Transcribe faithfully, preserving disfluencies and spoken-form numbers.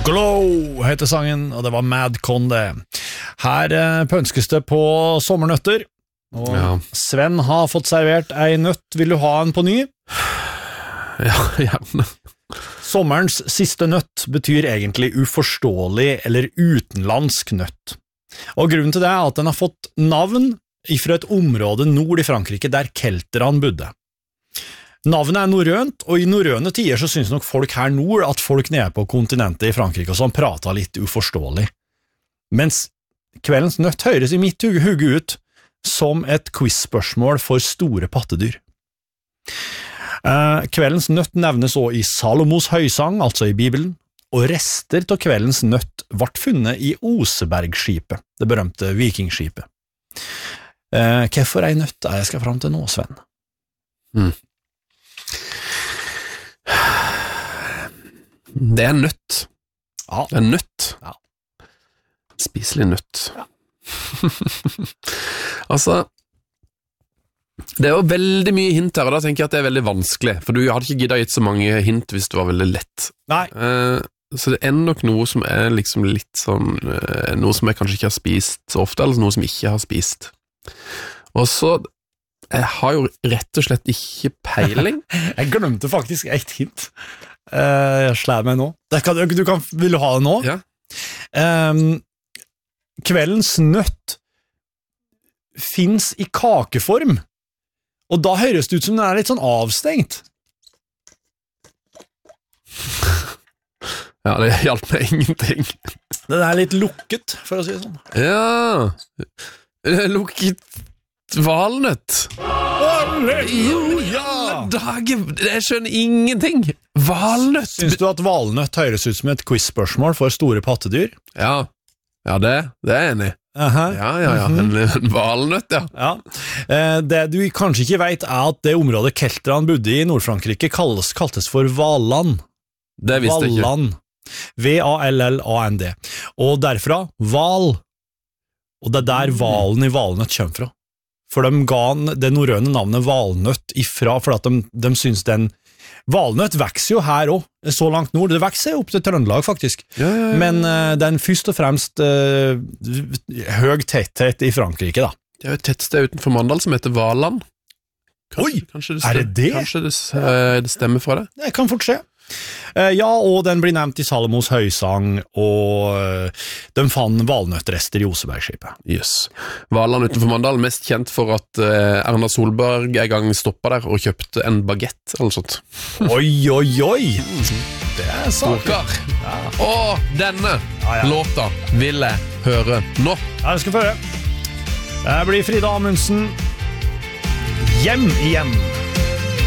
Glow heter sangen, og det var Madcon det. Her eh, pønskes det på sommernøtter, og ja. Sven har fått servert ei nøtt. Vil du ha en på ny? Ja, gjerne. Sommerens siste nøtt betyr egentlig uforståelig eller utenlandsk nøtt. Og grunnen til det er at den har fått navn fra et område nord i Frankrike der kelterne bodde. Navnet er norrønt, og i norrøne tider så synes nok folk her nord at folk nede på kontinentet i Frankrike og sånn pratet litt uforståelig. Mens kveldens nøtt høres i mitt hugge ut som et quiz-spørsmål for store pattedyr. Eh, kveldens nøtt nevnes også i Salomos høysang, altså i Bibelen, og rester av kveldens nøtt ble funnet i Osebergskipet, det berømte vikingskipet. Eh, hvorfor ei nøtt er jeg skal fram til nå, Sven? Mm. Det er nøtt. Ja. Det er nøtt. Ja. Spiselig nøtt. Ja. Altså, det er jo veldig mye hint her, og da tenker jeg at det er veldig vanskelig, for du hadde ikke giddet gitt så mange hint hvis det var veldig lett. Nei. Eh, så det er nok noe som er liksom litt sånn, eh, noe som jeg kanskje ikke har spist så ofte, eller noe som jeg ikke har spist. Og så, jeg har jo rett og slett ikke peiling. Jeg glemte faktisk et hint. Uh, jeg slår meg nå. Kan, du kan, vil du ha det nå? Ja. Um, kveldens nøtt finnes i kakeform, og da høres det ut som den er litt sånn avstengt. Ja, det hjalp meg ingenting. Den er litt lukket, for å si det sånn. Ja, lukket valnøtt. Halleluja! Dagen, jeg skjønner ingenting. Valnøtt. Syns du at valnøtt høres ut som et quiz-spørsmål for store pattedyr? Ja, ja det, det er jeg enig i. Uh-huh. Ja, ja, ja, en, en valnøtt, ja. Ja. Eh, det du kanskje ikke vet er at det området kelterne bodde i Nord-Frankrike kalles, kaltes for Valland. Det visste jeg ikke. Valland. V A L L A N D. Og derfra, val. Og det er der valen i valnøtt kommer fra. For de ga det norrøne navnet valnøtt ifra, for at de, de synes den valnøtt vekser jo her også, så langt nord. Det vekser opp til Trøndelag, faktisk. Ja, ja, ja. Men uh, den først og fremst uh, høy tetthet i Frankrike, da. Det er jo et tettsted utenfor Mandal som heter Valand. Kanskje, Oi, kanskje det er det det? Kanskje det, uh, det stemmer fra det? Det kan fort skje. Uh, ja, og den blir nevnt i Salomos høysang, og uh, de fant valnøttrester i Osebergskipet. Yes. Valand utenfor Mandal, mest kjent for at uh, Erna Solberg en gang stoppet der og kjøpte en baguette, eller sånt. Oi, oi, oi! Det er sant. Storkar. Ja. Og denne ja, ja. låta vil jeg høre nå. Ja, det skal få høre. Det blir Frida Amundsen. Hjem igjen.